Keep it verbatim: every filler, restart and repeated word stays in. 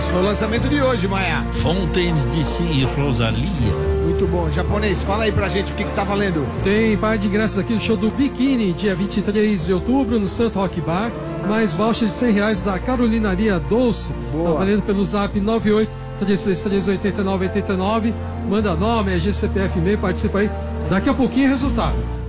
Esse foi o lançamento de hoje, Maia. Fountains D C e Rosalia. Muito bom. Japonês, fala aí pra gente o que que tá valendo. Tem par de ingressos aqui no show do Biquíni, dia vinte e três de outubro, no Santo Rock Bar. Mais voucher de cem reais da Carolinaria Doce. Boa. Tá valendo pelo zap nove oito três três três oito nove oito nove. Manda nome, é G C P F e-mail, participa aí. Daqui a pouquinho é resultado.